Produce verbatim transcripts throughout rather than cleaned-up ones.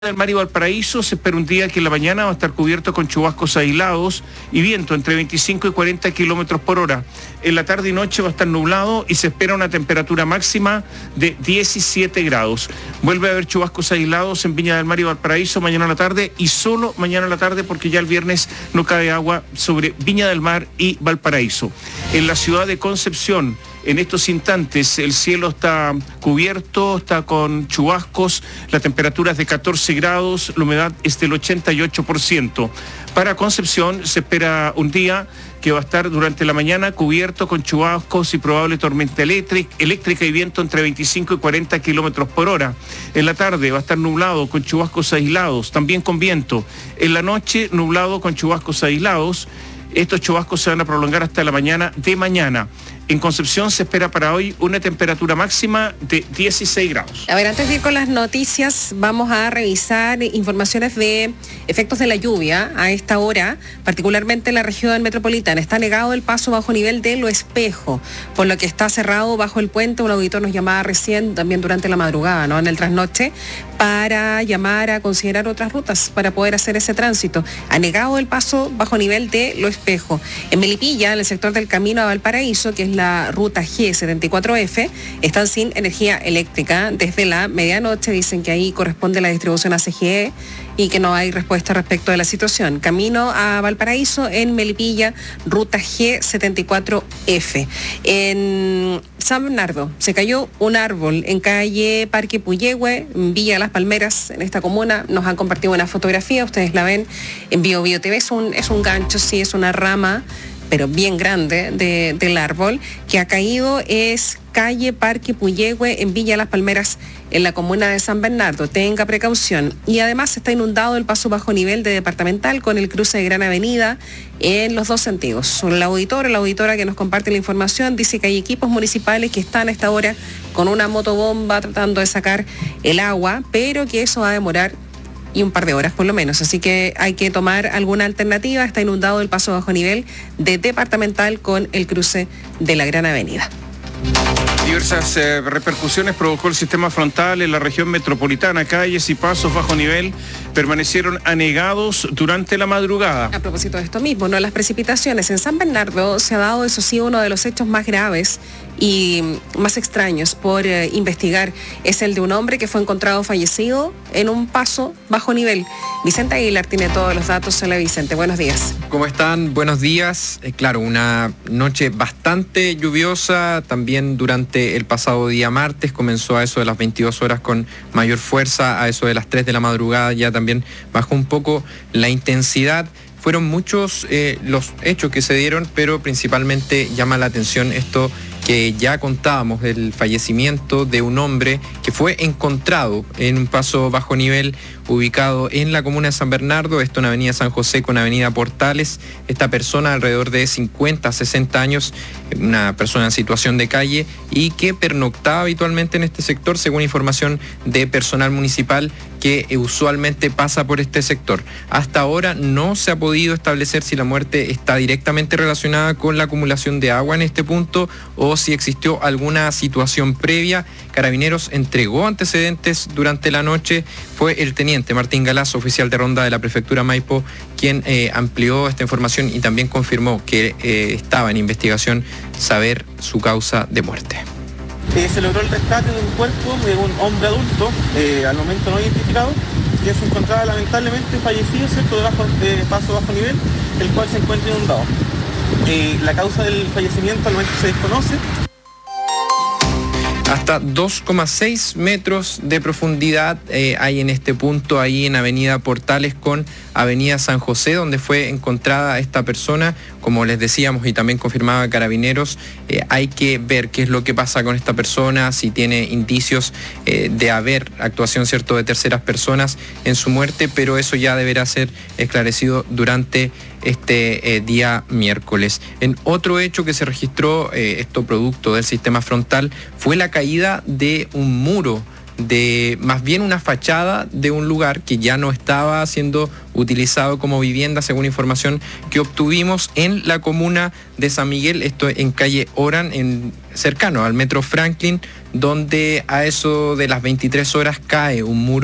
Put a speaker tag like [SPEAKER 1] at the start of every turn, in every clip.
[SPEAKER 1] Del Mar y Valparaíso se espera un día que en la mañana va a estar cubierto con chubascos aislados y viento entre veinticinco y cuarenta kilómetros por hora. En la tarde y noche va a estar nublado y se espera una temperatura máxima de diecisiete grados. Vuelve a haber chubascos aislados en Viña del Mar y Valparaíso mañana a la tarde y solo mañana a la tarde porque ya el viernes no cae agua sobre Viña del Mar y Valparaíso. En la ciudad de Concepción, en estos instantes el cielo está cubierto, está con chubascos, la temperatura es de catorce grados, la humedad es del ochenta y ocho por ciento. Para Concepción se espera un día que va a estar durante la mañana cubierto con chubascos y probable tormenta eléctrica y viento entre veinticinco y cuarenta kilómetros por hora. En la tarde va a estar nublado con chubascos aislados, también con viento. En la noche nublado con chubascos aislados. Estos chubascos se van a prolongar hasta la mañana de mañana. En Concepción se espera para hoy una temperatura máxima de dieciséis grados.
[SPEAKER 2] A ver, antes de ir con las noticias, vamos a revisar informaciones de efectos de la lluvia a esta hora, particularmente en la región metropolitana. Está negado el paso bajo nivel de Lo Espejo, por lo que está cerrado bajo el puente. Un auditor nos llamaba recién, también durante la madrugada, ¿no? En el trasnoche, para llamar a considerar otras rutas para poder hacer ese tránsito. Ha negado el paso bajo nivel de Lo Espejo. En Melipilla, en el sector del camino a Valparaíso, que es la la ruta G setenta y cuatro F, están sin energía eléctrica desde la medianoche. Dicen que ahí corresponde la distribución a C G E y que no hay respuesta respecto de la situación. Camino a Valparaíso, en Melipilla, ruta G setenta y cuatro F. En San Bernardo se cayó un árbol en calle Parque Puyehue, en Villa Las Palmeras, en esta comuna. Nos han compartido una fotografía, ustedes la ven en Bio Bio T V. Es un, es un gancho, sí, es una rama, pero bien grande, de, del árbol que ha caído. Es calle Parque Puyehue en Villa Las Palmeras, en la comuna de San Bernardo. Tenga precaución. Y además está inundado el paso bajo nivel de Departamental con el cruce de Gran Avenida en los dos sentidos. El auditor, la auditora que nos comparte la información, dice que hay equipos municipales que están a esta hora con una motobomba tratando de sacar el agua, pero que eso va a demorar y un par de horas por lo menos, así que hay que tomar alguna alternativa. Está inundado el paso bajo nivel de Departamental con el cruce de la Gran Avenida.
[SPEAKER 1] Diversas eh, repercusiones provocó el sistema frontal en la región metropolitana. Calles y pasos bajo nivel permanecieron anegados durante la madrugada.
[SPEAKER 2] A propósito de esto mismo, ¿no? Las precipitaciones en San Bernardo se ha dado, eso sí, uno de los hechos más graves y más extraños por eh, investigar. Es el de un hombre que fue encontrado fallecido en un paso bajo nivel. Vicente Aguilar tiene todos los datos. Hola Vicente, buenos días.
[SPEAKER 3] ¿Cómo están? Buenos días. Eh, claro, una noche bastante lluviosa, también durante el pasado día martes, comenzó a eso de las veintidós horas con mayor fuerza, a eso de las tres de la madrugada ya también bajó un poco la intensidad. Fueron muchos eh, los hechos que se dieron, pero principalmente llama la atención esto que ya contábamos, del fallecimiento de un hombre que fue encontrado en un paso bajo nivel ubicado en la comuna de San Bernardo, esto en Avenida San José con Avenida Portales. Esta persona, alrededor de cincuenta, sesenta años, una persona en situación de calle y que pernoctaba habitualmente en este sector, según información de personal municipal que usualmente pasa por este sector. Hasta ahora no se ha podido establecer si la muerte está directamente relacionada con la acumulación de agua en este punto o si existió alguna situación previa. Carabineros entregó antecedentes durante la noche. Fue el teniente Martín Galaz, oficial de ronda de la prefectura Maipo, quien eh, amplió esta información y también confirmó que eh, estaba en investigación saber su causa de muerte.
[SPEAKER 4] Eh, se logró el rescate de un cuerpo de un hombre adulto, eh, al momento no identificado, que se encontraba lamentablemente fallecido, ¿cierto?, de, bajo, de paso bajo nivel, el cual se encuentra inundado. Eh, la causa del fallecimiento al momento se desconoce.
[SPEAKER 3] Hasta dos coma seis metros de profundidad eh, hay en este punto, ahí en Avenida Portales con Avenida San José, donde fue encontrada esta persona. Como les decíamos y también confirmaba Carabineros, eh, hay que ver qué es lo que pasa con esta persona, si tiene indicios eh, de haber actuación, cierto, de terceras personas en su muerte, pero eso ya deberá ser esclarecido durante este eh, día miércoles. En otro hecho que se registró, eh, esto producto del sistema frontal, fue la caída de un muro, de más bien una fachada de un lugar que ya no estaba siendo utilizado como vivienda, según información que obtuvimos en la comuna de San Miguel, esto en calle Oran, en, cercano al metro Franklin, donde a eso de las veintitrés horas cae un muro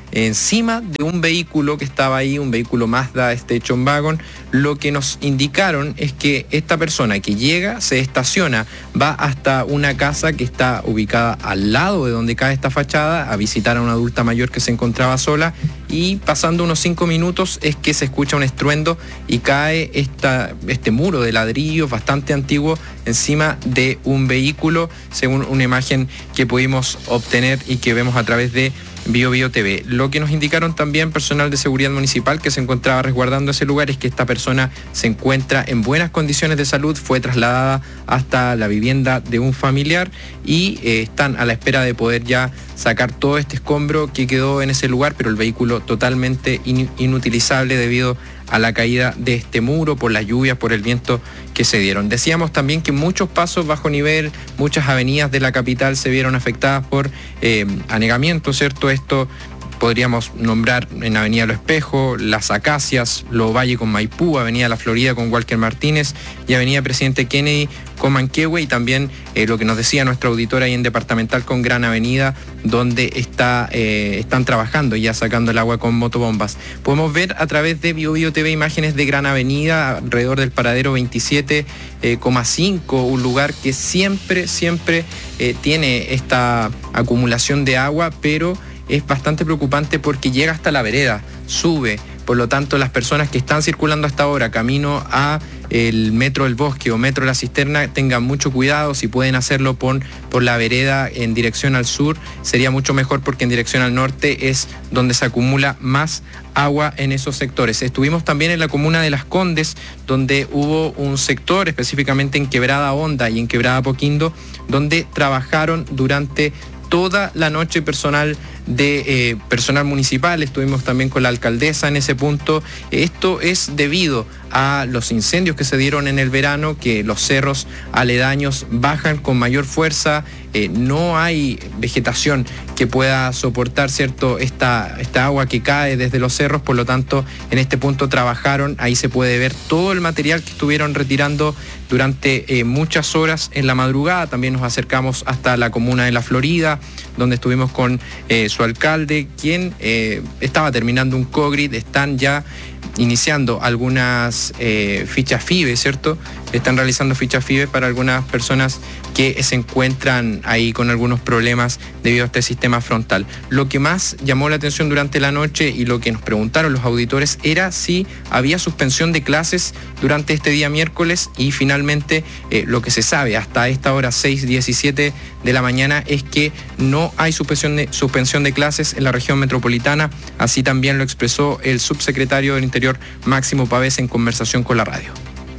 [SPEAKER 3] encima de un vehículo que estaba ahí, un vehículo Mazda Station Wagon. Lo que nos indicaron es que esta persona que llega, se estaciona, va hasta una casa que está ubicada al lado de donde cae esta fachada, a visitar a una adulta mayor que se encontraba sola, y pasando unos cinco minutos es que se escucha un estruendo y cae esta, este muro de ladrillos bastante antiguo encima de un vehículo, según una imagen que pudimos obtener y que vemos a través de Bio Bio T V. Lo que nos indicaron también personal de seguridad municipal que se encontraba resguardando ese lugar es que esta persona se encuentra en buenas condiciones de salud, fue trasladada hasta la vivienda de un familiar y eh, están a la espera de poder ya sacar todo este escombro que quedó en ese lugar, pero el vehículo totalmente in- inutilizable debido a la caída de este muro, por las lluvias, por el viento que se dieron. Decíamos también que muchos pasos bajo nivel, muchas avenidas de la capital se vieron afectadas por eh, anegamiento, ¿cierto? Esto podríamos nombrar en Avenida Lo Espejo, Las Acacias, Lo Valle con Maipú, Avenida La Florida con Walker Martínez y Avenida Presidente Kennedy con Manquehue, y también eh, lo que nos decía nuestra auditora ahí en Departamental con Gran Avenida, donde está, eh, están trabajando ya sacando el agua con motobombas. Podemos ver a través de Bio Bio T V imágenes de Gran Avenida, alrededor del paradero veintisiete coma cinco, un lugar que siempre, siempre eh, tiene esta acumulación de agua, pero es bastante preocupante porque llega hasta la vereda, sube. Por lo tanto, las personas que están circulando hasta ahora camino a el Metro del Bosque o Metro La Cisterna tengan mucho cuidado. Si pueden hacerlo por, por la vereda en dirección al sur, sería mucho mejor, porque en dirección al norte es donde se acumula más agua en esos sectores. Estuvimos también en la comuna de Las Condes, donde hubo un sector, específicamente en Quebrada Honda y en Quebrada Poquindo, donde trabajaron durante toda la noche personal de eh, personal municipal. Estuvimos también con la alcaldesa en ese punto. Esto es debido a los incendios que se dieron en el verano, que los cerros aledaños bajan con mayor fuerza, eh, no hay vegetación que pueda soportar, ¿cierto?, esta, esta agua que cae desde los cerros. Por lo tanto, en este punto trabajaron, ahí se puede ver todo el material que estuvieron retirando durante eh, muchas horas en la madrugada. También nos acercamos hasta la comuna de La Florida, donde estuvimos con eh, su alcalde, quien eh, estaba terminando un COGRID. Están ya iniciando algunas eh, fichas FIBE, ¿cierto? Están realizando fichas FIBE para algunas personas que se encuentran ahí con algunos problemas debido a este sistema frontal. Lo que más llamó la atención durante la noche y lo que nos preguntaron los auditores era si había suspensión de clases durante este día miércoles, y finalmente eh, lo que se sabe hasta esta hora, seis diecisiete de la mañana, es que no hay suspensión de, suspensión de clases en la región metropolitana. Así también lo expresó el subsecretario del Interior, Máximo Pavés, en conversación con la radio.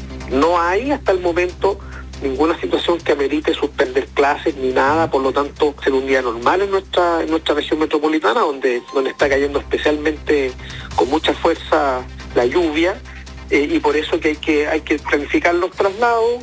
[SPEAKER 5] No hay hasta el momento ninguna situación que amerite suspender clases ni nada, por lo tanto ser un día normal en nuestra en nuestra región metropolitana, donde, donde está cayendo especialmente con mucha fuerza la lluvia, eh, y por eso que hay que hay que planificar los traslados.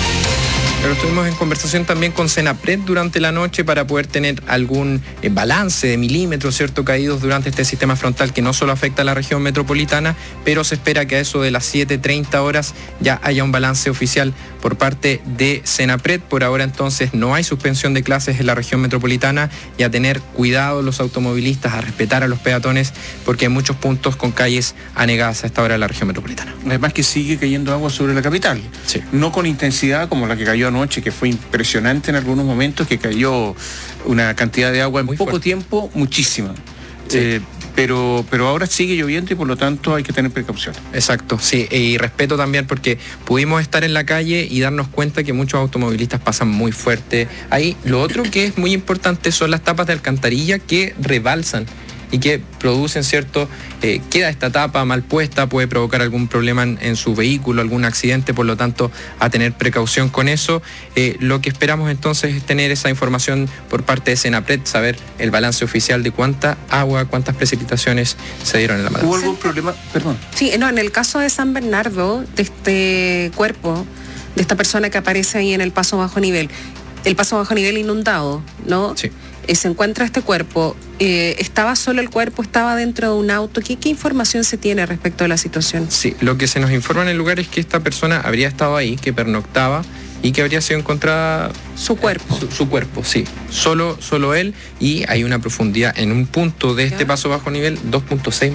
[SPEAKER 3] Pero estuvimos en conversación también con Senapred durante la noche para poder tener algún eh, balance de milímetros, ¿cierto?, caídos durante este sistema frontal que no solo afecta a la región metropolitana, pero se espera que a eso de las siete treinta horas ya haya un balance oficial por parte de Senapred. Por ahora entonces no hay suspensión de clases en la región metropolitana, y a tener cuidado los automovilistas, a respetar a los peatones, porque hay muchos puntos con calles anegadas a esta hora en la región metropolitana.
[SPEAKER 1] Además que sigue cayendo agua sobre la capital,
[SPEAKER 3] sí.
[SPEAKER 1] No con intensidad como la que cayó anoche, que fue impresionante en algunos momentos, que cayó una cantidad de agua en
[SPEAKER 3] Muy
[SPEAKER 1] poco
[SPEAKER 3] fuerte.
[SPEAKER 1] tiempo, muchísima.
[SPEAKER 3] Sí.
[SPEAKER 1] Eh, pero, pero ahora sigue lloviendo y por lo tanto hay que tener precaución.
[SPEAKER 3] Exacto, sí, y respeto también, porque pudimos estar en la calle y darnos cuenta que muchos automovilistas pasan muy fuerte. Ahí lo otro que es muy importante son las tapas de alcantarilla que rebalsan y que producen, ¿cierto? Eh, queda esta tapa mal puesta, puede provocar algún problema en, en su vehículo, algún accidente. Por lo tanto, a tener precaución con eso. Eh, lo que esperamos entonces es tener esa información por parte de Senapred, saber el balance oficial de cuánta agua, cuántas precipitaciones se dieron en la madrugada.
[SPEAKER 1] ¿Hubo algún problema? Perdón.
[SPEAKER 2] Sí, no, en el caso de San Bernardo, de este cuerpo, de esta persona que aparece ahí en el paso bajo nivel, el paso bajo nivel inundado, ¿no?
[SPEAKER 3] Sí.
[SPEAKER 2] Eh, se encuentra este cuerpo. Eh, ¿Estaba solo el cuerpo? ¿Estaba dentro de un auto? ¿Qué, ¿Qué información se tiene respecto a la situación?
[SPEAKER 3] Sí, lo que se nos informa en el lugar es que esta persona habría estado ahí, que pernoctaba y que habría sido encontrada
[SPEAKER 2] su cuerpo.
[SPEAKER 3] Su, su cuerpo, sí. Solo, solo él, y hay una profundidad en un punto de este
[SPEAKER 2] ¿Ya?
[SPEAKER 3] paso bajo nivel dos punto seis